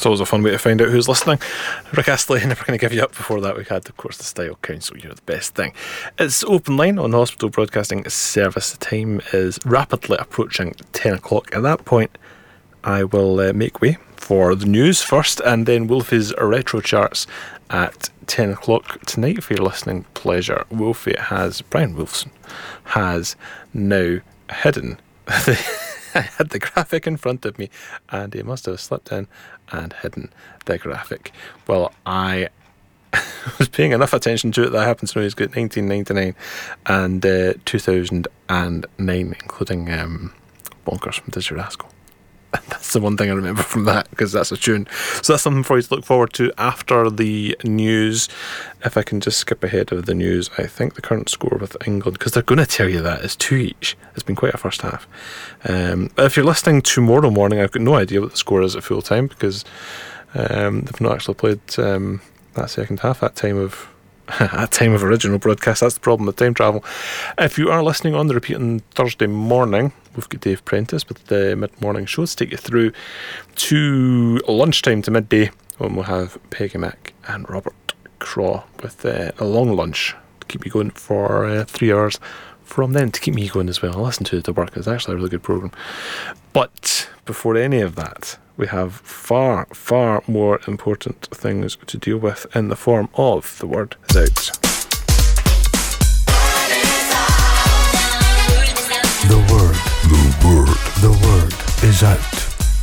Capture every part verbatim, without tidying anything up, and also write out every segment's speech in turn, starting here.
It's always a fun way to find out who's listening. Rick Astley, never going to give you up. Before that, we had, of course, the Style Council. You're the best thing. It's open line on the Hospital Broadcasting Service. The time is rapidly approaching ten o'clock. At that point, I will uh, make way for the news first, and then Wolfie's retro charts at ten o'clock tonight for your listening pleasure. Wolfie has, Brian Wolfson, has now hidden the I had the graphic in front of me, and he must have slipped in and hidden the graphic. Well, I was paying enough attention to it that I happen to know he's got nineteen ninety-nine and uh, two thousand nine, including um, Bonkers from Dizzy Rascal. That's the one thing I remember from that, because that's a tune. So that's something for you to look forward to after the news. If I can just skip ahead of the news, I think the current score with England, because they're going to tell you that, is two each. It's been quite a first half. Um, if you're listening tomorrow morning, I've got no idea what the score is at full time, because um, they've not actually played um, that second half at time of at time of original broadcast. That's the problem with time travel. If you are listening on the repeat on Thursday morning, we've got Dave Prentice with the mid-morning shows to take you through to lunchtime to midday, when we'll have Peggy Mac and Robert Craw with uh, a long lunch to keep you going for uh, three hours from then, to keep me going as well. I listen to it to work. It's actually a really good programme. But before any of that, we have far, far more important things to deal with in the form of The Word Is Out. The Word, the Word, the Word Is Out.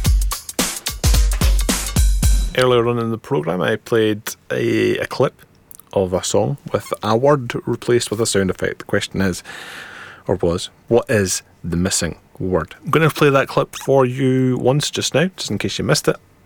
Earlier on in the programme, I played a, a clip of a song with a word replaced with a sound effect. The question is, or was, what is the missing word? I'm going to play that clip for you once just now, just in case you missed it,